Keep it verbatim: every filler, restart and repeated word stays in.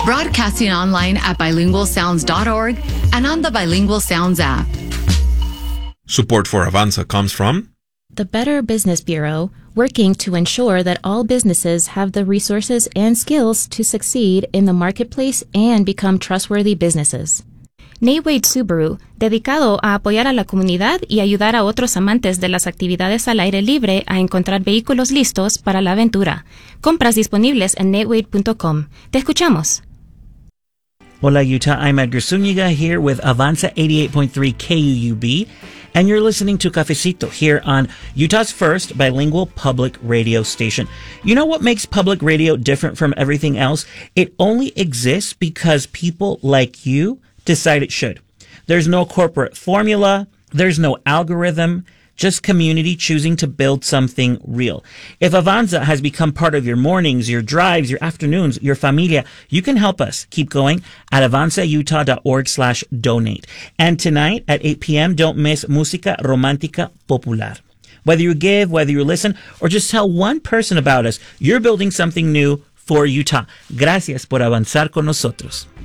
broadcasting online at bilingual sounds dot org and on the Bilingual Sounds app. Support for Avanza comes from the Better Business Bureau, working to ensure that all businesses have the resources and skills to succeed in the marketplace and become trustworthy businesses. Nate Wade Subaru, dedicado a apoyar a la comunidad y ayudar a otros amantes de las actividades al aire libre a encontrar vehículos listos para la aventura. Compras disponibles en nate wade punto com. Te escuchamos. Hola Utah, I'm Edgar Zúñiga here with Avanza eighty-eight point three K U U B, and you're listening to Cafecito here on Utah's first bilingual public radio station. You know what makes public radio different from everything else? It only exists because people like you decide it should. There's no corporate formula, there's no algorithm, just community choosing to build something real. If Avanza has become part of your mornings, your drives, your afternoons, your familia, you can help us keep going at avanza utah dot org slash donate. And tonight at eight p.m., don't miss Música Romántica Popular. Whether you give, whether you listen, or just tell one person about us, you're building something new for Utah. Gracias por avanzar con nosotros.